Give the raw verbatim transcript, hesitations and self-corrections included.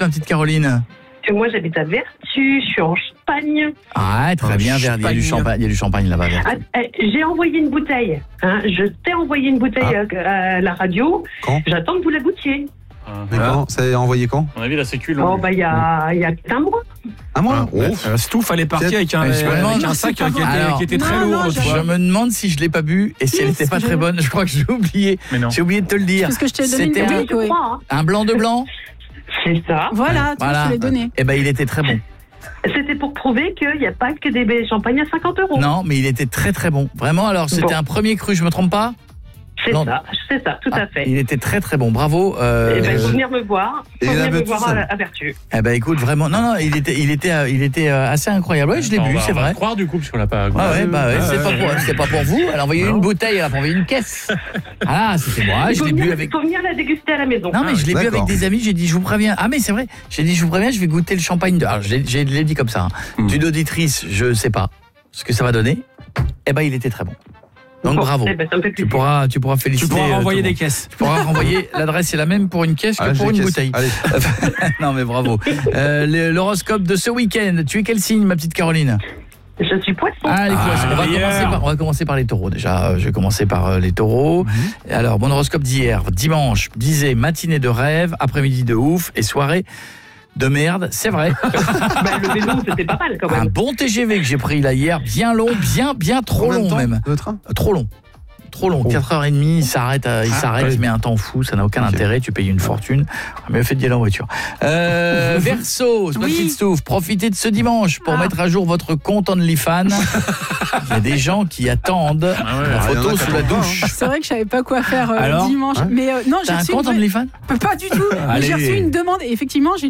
ma petite Caroline? Et moi, j'habite à Vertus, je suis en Champagne. Ah, très Oh, bien, Vertus. Il y a du champagne, il y a du champagne là-bas. Ah, eh, j'ai envoyé une bouteille. Hein. Je t'ai envoyé une bouteille Ah. à, à la radio. Quand? J'attends que vous la goûtiez. Mais quand? Ça a envoyé quand? À mon avis, la sécu. Oh, bah, il y a, il y a un mois. Un mois? Ouais. Euh, c'est tout, fallait partir avec un, Mais je me avec demande- un sac qui était, Alors, qui était très non, lourd non, l'autre je- fois. Je me demande si je l'ai pas bu et si elle Yes, n'était pas je- très bonne. Je crois que j'ai oublié. Mais non. J'ai oublié de te le dire. Parce que je t'ai donné une C'était bouteille, Je oui. crois, hein. un blanc de blanc. C'est ça. Voilà, tu vois, je te l'ai donné. Eh ben, il était très bon. C'était pour prouver qu'il n'y a pas que des baies champagne à cinquante euros. Non, mais il était très très bon. Vraiment. Alors, c'était Bon. un premier cru. Je me trompe pas? C'est Non. ça, c'est ça, tout Ah, à fait. il était très très bon. Bravo. Euh, Eh ben, il faut venir me voir. Et Il faut la venir me Vertus, voir à, ça. à Vertus. Eh ben, écoute, vraiment. Non, non, il était, il était, euh, il était euh, assez incroyable. Ouais, je l'ai On bu, va- c'est on va vrai. croire du coup, parce qu'on l'a pas. Ah ouais, bah ouais, Ouais, c'est ouais, pas pour, c'est pas pour vous. Elle a envoyé Non. une bouteille, elle a envoyé une caisse. Ah, c'était moi. Il Je faut l'ai venir, bu avec. faut venir la déguster à la maison. Non, mais je l'ai bu avec D'accord. des amis. J'ai dit, je vous préviens. Ah, mais c'est vrai. J'ai dit, je vous préviens, je vais goûter le champagne de. Alors, j'ai, j'ai, je l'ai dit comme ça. Hein. Mm. D'une auditrice, je sais pas ce que ça va donner. Eh ben, il était très bon. Donc, Bon, bravo. eh ben, ça me fait Tu plaisir. pourras, tu pourras Tu féliciter. pourras euh, renvoyer tout le des monde. caisses. Tu pourras renvoyer. L'adresse est la même pour une caisse que Ah, pour j'ai une caisse. bouteille. Allez. Non, mais bravo. Euh, le- l'horoscope de ce week-end. Tu es quel signe, ma petite Caroline? Je suis poisson. Ah, les poissons. On va, hier. commencer par, on va commencer par les taureaux déjà. Euh, Je vais commencer par euh, les taureaux. Alors, mon horoscope d'hier. Dimanche, disait matinée de rêve, après-midi de ouf et soirée de merde. C'est vrai. Bah, le vélo, c'était pas mal quand Un même. bon T G V que j'ai pris là hier. Bien long, bien, bien trop Combien de long temps, même. Le train? Euh, Trop long. Trop long, quatre heures trente, il s'arrête, euh, il Ah, s'arrête, ouais. il met un temps fou, ça n'a aucun Ok. intérêt, tu payes une fortune. Mais fait d'y aller en voiture. Euh, Verseau, ma Oui. petite Stouff, profitez de ce dimanche pour Ah. mettre à jour votre compte OnlyFans. Il y a des gens qui attendent la Ah, il y en a photo qui sous la attendent pas, douche. C'est vrai que je savais pas quoi faire euh, Alors dimanche. Hein mais euh, non, j'ai T'as un reçu compte une... OnlyFans? Pas du tout. Mais Allez. j'ai reçu une demande et effectivement, j'ai